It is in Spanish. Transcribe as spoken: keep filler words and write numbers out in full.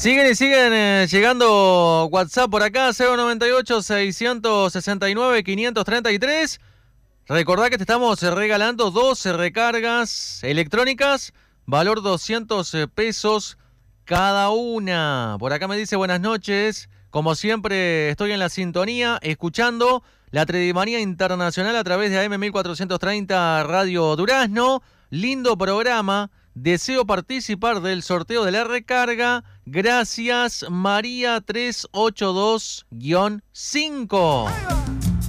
Siguen y siguen eh, llegando WhatsApp por acá, cero noventa y ocho, seiscientos sesenta y nueve, quinientos treinta y tres. Recordá que te estamos regalando doce recargas electrónicas, valor doscientos pesos cada una. Por acá me dice buenas noches. Como siempre estoy en la sintonía, escuchando la Tredimanía Internacional a través de A M mil cuatrocientos treinta Radio Durazno. Lindo programa. Deseo participar del sorteo de la recarga. Gracias, María trescientos ochenta y dos guión cinco.